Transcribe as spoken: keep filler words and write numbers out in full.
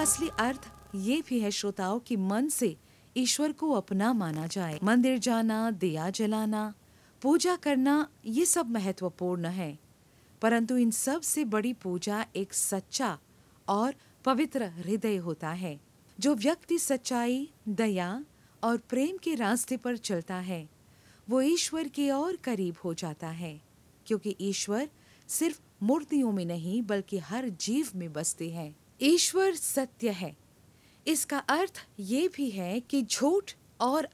असली अर्थ ये भी है श्रोताओं कि मन से ईश्वर को अपना माना जाए। मंदिर जाना, दिया जलाना, पूजा करना, ये सब महत्वपूर्ण है, परंतु इन सब से बड़ी पूजा एक सच्चा और पवित्र हृदय होता है। जो व्यक्ति सच्चाई, दया और प्रेम के रास्ते पर चलता है, वो ईश्वर के और करीब हो जाता है, क्योंकि ईश्वर सिर्फ मूर्तियों में नहीं बल्कि हर जीव में बसते हैं। ईश्वर सत्य है। इसका अर्थ ये भी है कि झूठ और